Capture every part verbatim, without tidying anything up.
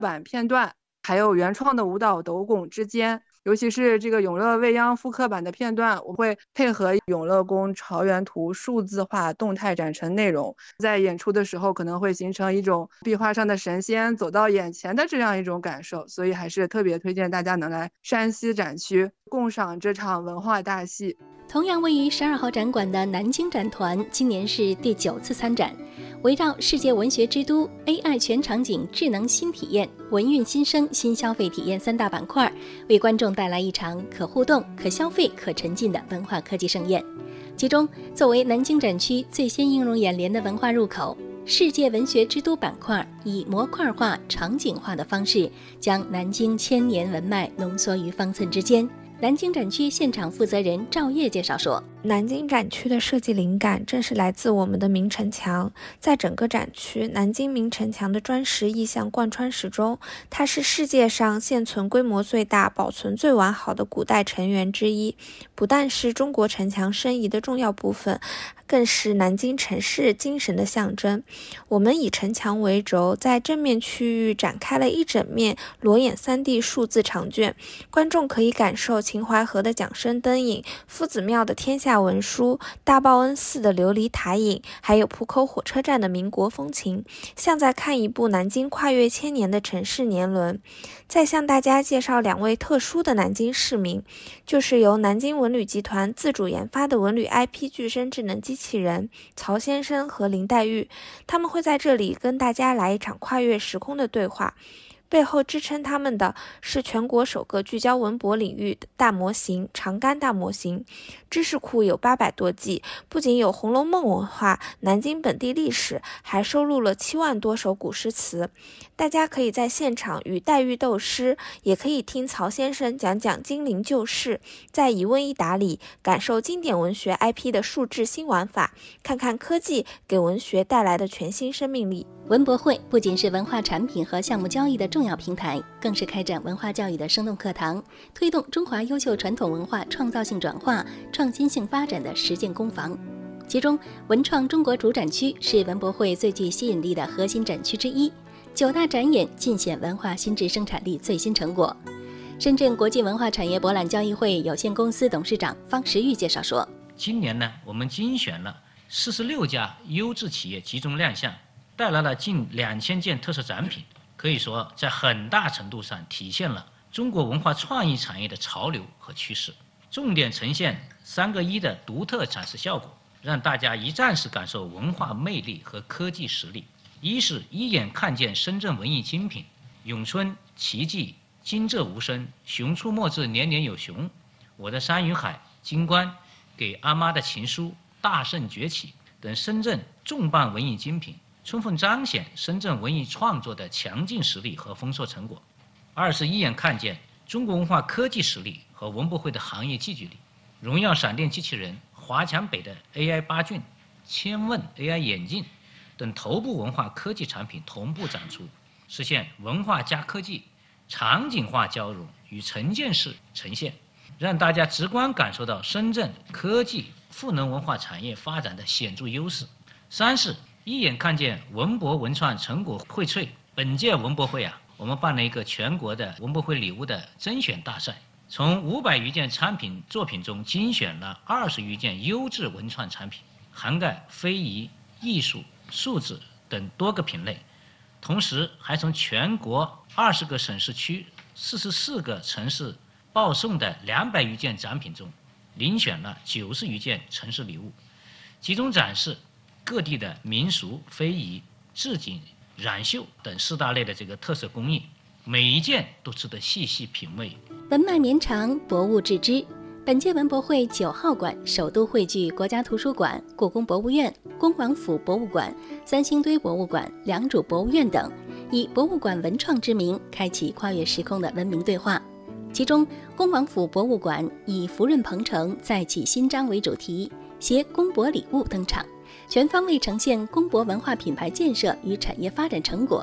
版片段，还有原创的舞蹈斗拱之间。尤其是这个永乐未央复刻版的片段，我会配合永乐宫朝元图数字化动态展陈内容，在演出的时候可能会形成一种壁画上的神仙走到眼前的这样一种感受，所以还是特别推荐大家能来山西展区共赏这场文化大戏。 同样位于十二号展馆的南京展团今年是第九次参展，围绕世界文学之都、A I 全场景智能新体验、文运新生新消费体验三大板块，为观众带来一场可互动、可消费、可沉浸的文化科技盛宴。其中，作为南京展区最先映入眼帘的文化入口，世界文学之都板块以模块化、场景化的方式，将南京千年文脉浓缩于方寸之间。南京展区现场负责人赵烨介绍说， 南京展区的设计灵感正是来自我们的明城墙。在整个展区，南京明城墙的砖石意象贯穿始终，它是世界上现存规模最大、保存最完好的古代城垣之一，不但是中国城墙申遗的重要部分，更是南京城市精神的象征。我们以城墙为轴，在正面区域展开了一整面裸眼 三 D 数字长卷，观众可以感受秦淮河的桨声灯影、夫子庙的天下文书、大报恩寺的琉璃塔影，还有浦口火车站的民国风情，像在看一部南京跨越千年的城市年轮。再向大家介绍两位特殊的南京市民，就是由南京文旅集团自主研发的文旅 I P 具身智能机器人曹先生和林黛玉，他们会在这里跟大家来一场跨越时空的对话。背后支撑他们的是全国首个聚焦文博领域的大模型长干大模型，知识库有八百多 G， 不仅有《红楼梦》文化、南京本地历史，还收录了七万多首古诗词。大家可以在现场与黛玉斗诗，也可以听曹先生讲讲金陵旧事，在一问一答里感受经典文学 I P 的数字新玩法，看看科技给文学带来的全新生命力。 文博会不仅是文化产品和项目交易的重要平台，更是开展文化教育的生动课堂，推动中华优秀传统文化创造性转化、创新性发展的实践工坊。其中，文创中国主展区是文博会最具吸引力的核心展区之一，九大展演尽显文化新质生产力最新成果。深圳国际文化产业博览交易会有限公司董事长方时玉介绍说， 今年呢，我们精选了四十六家优质企业集中亮相，带来了近两千件特色展品，可以说在很大程度上体现了中国文化创意产业的潮流和趋势，重点呈现三个一的独特展示效果，让大家一站式感受文化魅力和科技实力。一是一眼看见深圳文艺精品，咏春、奇迹、惊蛰无声、熊出没至年年有熊、我的山与海、金冠、给阿妈的情书、大圣崛起等深圳重磅文艺精品，充分彰显深圳文艺创作的强劲实力和丰硕成果。二是一眼看见中国文化科技实力和文博会的行业聚集力，荣耀闪电机器人、华强北的 A I 八骏、千问 A I 眼镜等头部文化科技产品同步展出，实现文化加科技、场景化交融与沉浸式呈现，让大家直观感受到深圳科技赋能文化产业发展的显著优势。三是一眼看见文博文创成果荟萃。本届文博会啊，我们办了一个全国的文博会礼物的甄选大赛，从五百余件产品作品中精选了二十余件优质文创产品，涵盖非遗、艺术、数字等多个品类。同时还从全国二十个省市区、四十四个城市报送的两百余件展品中，遴选了九十余件城市礼物，集中展示各地的民俗、非遗、制锦、染绣等四大类的这个特色工艺，每一件都值得细细品味。 文脉绵长，博物致知。本届文博会九号馆首都汇聚国家图书馆、故宫博物院、恭王府博物馆、三星堆博物馆、良渚博物院等，以博物馆文创之名，开启跨越时空的文明对话。其中，恭王府博物馆以福润鹏程，再起新章为主题，携公博礼物登场，全方位呈现公博文化品牌建设与产业发展成果。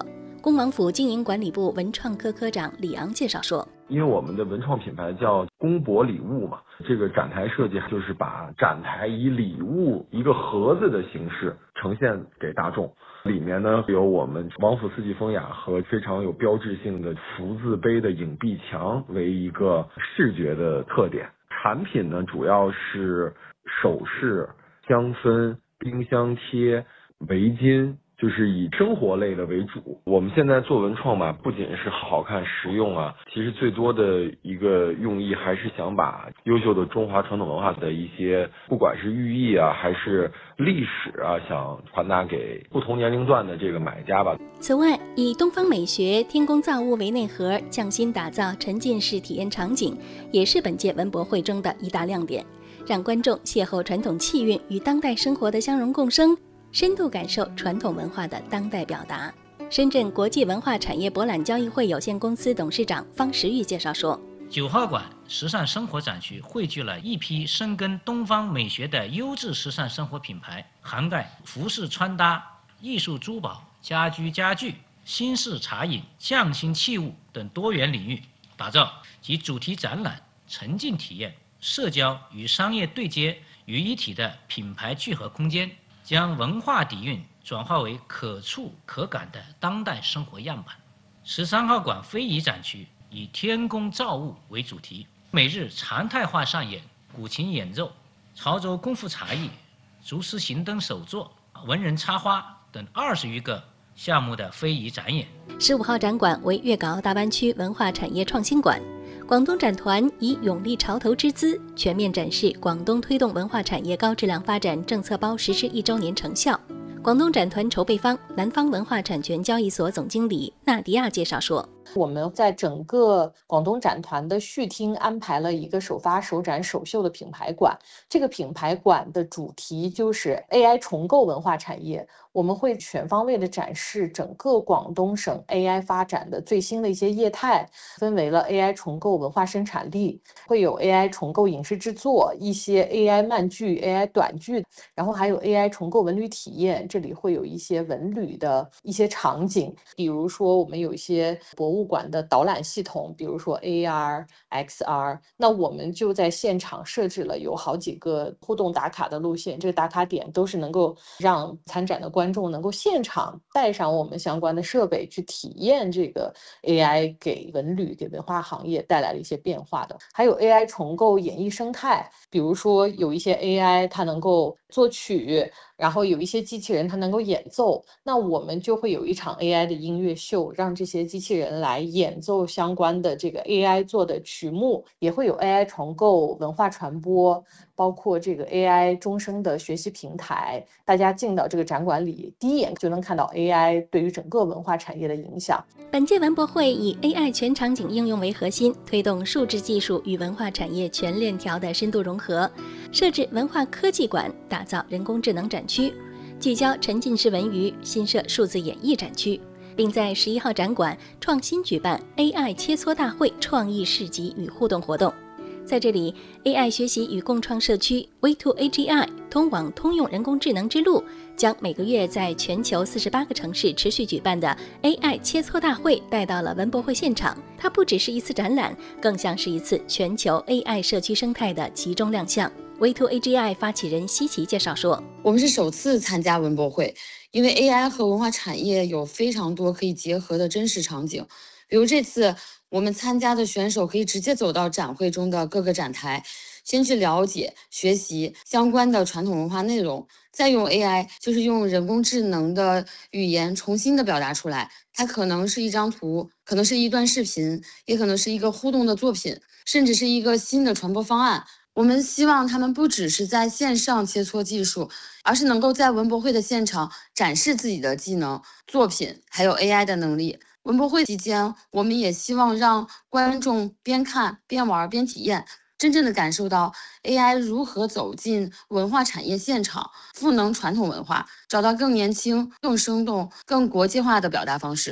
恭王府经营管理部文创科科长李昂介绍说， 因为我们的文创品牌叫公博礼物嘛，这个展台设计就是把展台以礼物一个盒子的形式呈现给大众，里面呢有我们王府四季风雅和非常有标志性的福字碑的影壁墙为一个视觉的特点。产品呢主要是首饰、香氛、冰箱贴、围巾，就是以生活类的为主。我们现在做文创嘛，不仅是好看实用啊，其实最多的一个用意还是想把优秀的中华传统文化的一些，不管是寓意啊还是历史啊，想传达给不同年龄段的这个买家吧。 此外，以东方美学天工造物为内核，匠心打造沉浸式体验场景，也是本届文博会中的一大亮点，让观众邂逅传统气韵与当代生活的相融共生，深度感受传统文化的当代表达。深圳国际文化产业博览交易会有限公司董事长方时玉介绍说， 九号馆时尚生活展区汇聚了一批深耕东方美学的优质时尚生活品牌，涵盖服饰穿搭、艺术珠宝、家居家具、新式茶饮、匠心器物等多元领域，打造集主题展览、沉浸体验、社交与商业对接于一体的品牌聚合空间，将文化底蕴转化为可触可感的当代生活样板。十三号馆非遗展区以天工造物为主题，每日常态化上演古琴演奏、潮州功夫茶艺、竹丝行灯手作、文人插花等二十余个项目的非遗展演。 十五号展馆为粤港澳大湾区文化产业创新馆，广东展团以勇立潮头之姿，全面展示广东推动文化产业高质量发展政策包实施一周年成效。广东展团筹备方南方文化产权交易所总经理纳迪亚介绍说， 我们在整个广东展团的序厅安排了一个首发、首展、首秀的品牌馆。这个品牌馆的主题就是 A I 重构文化产业，我们会全方位的展示整个广东省 A I 发展的最新的一些业态，分为了 A I 重构文化生产力，会有 A I 重构影视制作，一些 A I 漫剧、A I 短剧，然后还有 A I 重构文旅体验，这里会有一些文旅的一些场景，比如说我们有一些博物馆的导览系统，比如说 A R、X R， 那我们就在现场设置了有好几个互动打卡的路线，这个打卡点都是能够让参展的观众能够现场带上我们相关的设备去体验这个 A I 给文旅、给文化行业带来了一些变化的。还有 A I 重构演艺生态，比如说有一些 A I 它能够作曲，然后有一些机器人它能够演奏，那我们就会有一场 A I 的音乐秀，让这些机器人来演奏相关的这个 A I 做的曲目，也会有 A I 重构文化传播，包括这个 A I 终生的学习平台，大家进到这个展馆里，第一眼就能看到 A I 对于整个文化产业的影响。 本届文博会以 A I 全场景应用为核心，推动数字技术与文化产业全链条的深度融合，设置文化科技馆，打造人工智能展区，聚焦沉浸式文娱，新设数字演艺展区，并在十一号展馆创新举办 A I 切磋大会创意市集与互动活动。在这里 ，A I 学习与共创社区 V to A G I 通往通用人工智能之路，将每个月在全球四十八个城市持续举办的 A I 切磋大会带到了文博会现场。它不只是一次展览，更像是一次全球 A I 社区生态的集中亮相。V to A G I 发起人西奇介绍说， 我们是首次参加文博会，因为 A I 和文化产业有非常多可以结合的真实场景，比如这次我们参加的选手可以直接走到展会中的各个展台，先去了解、学习相关的传统文化内容，再用 A I， 就是用人工智能的语言重新的表达出来。它可能是一张图，可能是一段视频，也可能是一个互动的作品，甚至是一个新的传播方案。我们希望他们不只是在线上切磋技术，而是能够在文博会的现场展示自己的技能、作品，还有 A I 的能力。文博会期间，我们也希望让观众边看边玩边体验，真正的感受到 A I 如何走进文化产业现场，赋能传统文化，找到更年轻、更生动、更国际化的表达方式。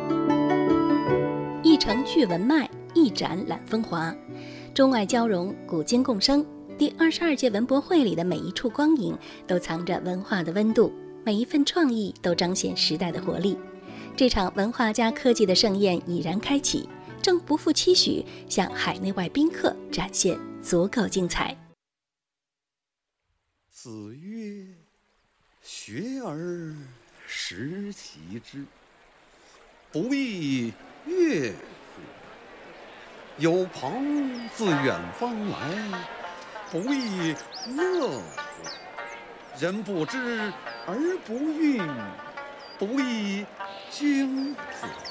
一城聚文脉，一展揽风华，中外交融，古今共生。第二十二届文博会里的每一处光影都藏着文化的温度，每一份创意都彰显时代的活力。 这场文化加科技的盛宴已然开启，正不负期许，向海内外宾客展现足够精彩。 子曰：“学而时齐之，不亦乐乎？有朋自远方来，不亦乐乎？人不知而不愠，不亦君子？”